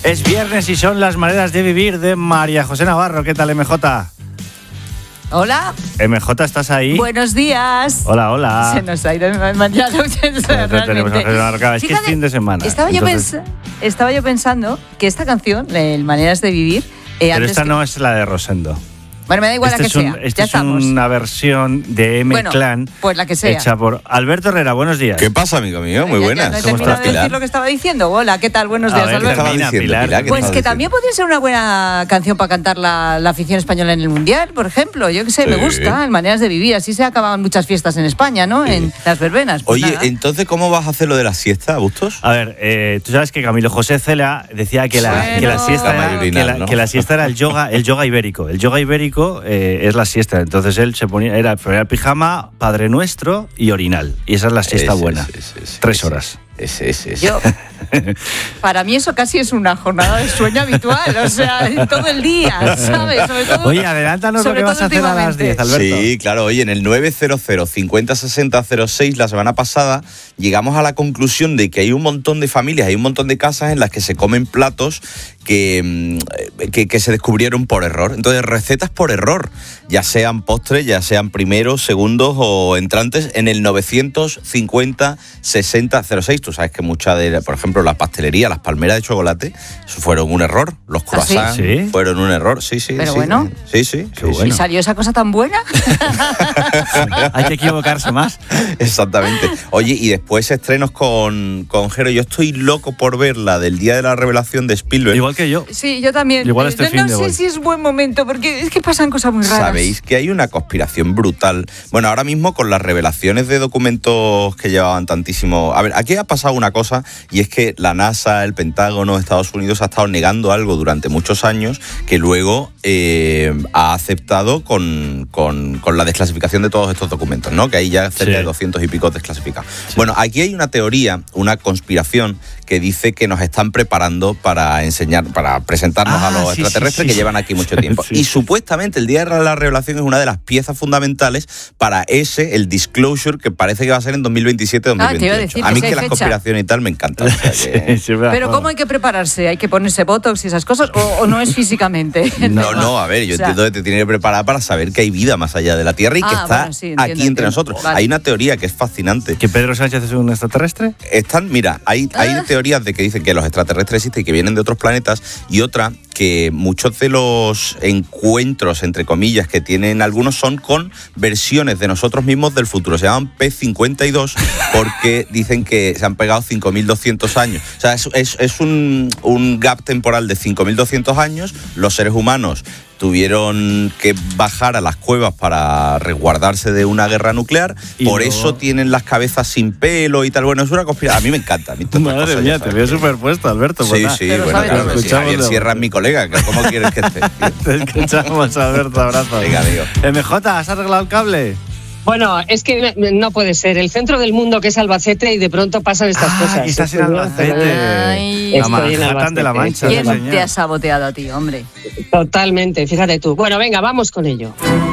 Es viernes y son las maneras de vivir de María José Navarro. ¿Qué tal, MJ? Hola. MJ, ¿estás ahí? Buenos días. Hola, hola. Se nos ha ido mañana. Es que es fin de semana. Estaba yo pensando que esta canción, Maneras de Vivir... pero esta no es la de Rosendo. Bueno, me da igual la que sea. Esta es una versión de M-Clan, pues la que sea, hecha por Alberto Herrera. Buenos días. ¿Qué pasa, amigo mío? Muy buenas. No he terminado de decir lo que estaba diciendo. Hola, ¿qué tal? Buenos días, Alberto. Pilar. Pues que también podría ser una buena canción para cantar la afición española en el Mundial, por ejemplo. Yo qué sé, me gusta, en Maneras de Vivir. Así se acababan muchas fiestas en España, ¿no? Sí. En las verbenas. Pues oye, nada. entonces, ¿cómo vas a hacer lo de la siesta, Bustos? A ver, tú sabes que Camilo José Cela decía que la siesta era el yoga ibérico. El yoga ibérico es la siesta. Entonces él se ponía el pijama, Padre Nuestro y orinal. Y esa es la siesta buena. 3 horas. Yo, para mí eso casi es una jornada de sueño habitual, o sea, todo el día, ¿sabes? Sobre todo, oye, adelántanos lo que vas a hacer a las 10, Alberto. Sí, claro, oye, en el 900 50 60 06 la semana pasada llegamos a la conclusión de que hay un montón de familias, hay un montón de casas en las que se comen platos que se descubrieron por error. Entonces, recetas por error, ya sean postres, ya sean primeros, segundos o entrantes, en el 950 60 06. Tú sabes que muchas de, por ejemplo, la pastelería, las palmeras de chocolate, fueron un error. Los croissants ¿sí? fueron un error, sí. Pero bueno. Sí. Bueno. ¿Y salió esa cosa tan buena? Hay que equivocarse más. Exactamente. Oye, y después estrenos con Jero. Yo estoy loco por ver la del Día de la Revelación de Spielberg. Igual que yo. Sí, yo también. Igual no sé si es buen momento, porque es que pasan cosas muy raras. Sabéis que hay una conspiración brutal. Bueno, ahora mismo con las revelaciones de documentos que llevaban tantísimo... A ver, aquí ha pasado una cosa, y es que la NASA, el Pentágono, Estados Unidos ha estado negando algo durante muchos años que luego ha aceptado con la desclasificación de todos estos documentos, ¿no? Que hay ya cerca de 200 y pico desclasificados. Sí. Bueno, aquí hay una teoría, una conspiración que dice que nos están preparando para enseñar, para presentarnos a los extraterrestres que llevan aquí mucho tiempo. Y supuestamente el Día de la Revelación es una de las piezas fundamentales para el disclosure, que parece que va a ser en 2027-2028. A mí que las conspiraciones y tal me encantan. O sea que... Pero ¿cómo hay que prepararse? ¿Hay que ponerse botox y esas cosas? ¿O no es físicamente? No, a ver, yo entiendo que te tiene que preparar para saber que hay vida más allá de la Tierra y que está aquí entre nosotros. Vale. Hay una teoría que es fascinante. ¿Que Pedro Sánchez es un extraterrestre? Hay teorías de que dicen que los extraterrestres existen y que vienen de otros planetas, y otra que muchos de los encuentros, entre comillas, que tienen algunos son con versiones de nosotros mismos del futuro. Se llaman P52 porque dicen que se han pegado 5.200 años. O sea, es un gap temporal de 5.200 años. Los seres humanos tuvieron que bajar a las cuevas para resguardarse de una guerra nuclear, por eso tienen las cabezas sin pelo y tal. Bueno, es una conspiración. A mí me encanta. Madre mía, te veo superpuesto, Alberto. Sí, bueno, claro, Javier Sierra es mi colega. ¿Cómo quieres que esté? Te escuchamos, Alberto, abrazo. Venga, amigo. MJ, ¿has arreglado el cable? Bueno, es que no puede ser. El centro del mundo, que es Albacete, y de pronto pasan estas cosas. Estás en Albacete. La Manhattan de la Mancha. ¿Quién te ha saboteado a ti, hombre? Totalmente, fíjate tú. Bueno, venga, vamos con ello.